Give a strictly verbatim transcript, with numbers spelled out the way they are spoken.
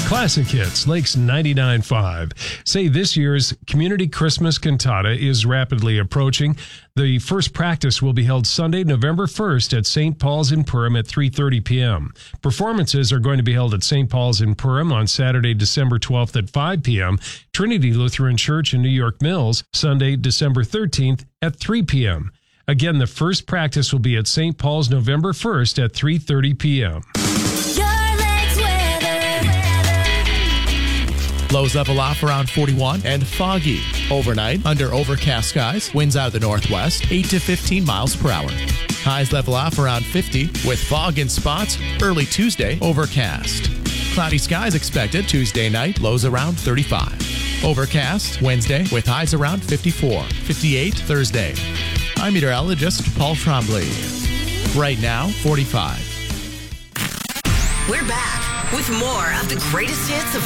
Classic Hits, Lakes ninety-nine point five. Say this year's Community Christmas Cantata is rapidly approaching. The first practice will be held Sunday, November first at Saint Paul's in Perham at three thirty p.m. Performances are going to be held at Saint Paul's in Perham on Saturday, December twelfth at five p.m., Trinity Lutheran Church in New York Mills, Sunday, December thirteenth at three p.m. Again, the first practice will be at Saint Paul's November first at three thirty p.m. Lows level off around forty-one and foggy. Overnight, under overcast skies, winds out of the northwest, eight to fifteen miles per hour. Highs level off around fifty with fog in spots. Early Tuesday, overcast. Cloudy skies expected Tuesday night, lows around thirty-five. Overcast Wednesday with highs around fifty-four, fifty-eight Thursday. I'm meteorologist Paul Trombley. Right now, forty-five. We're back with more of the greatest hits of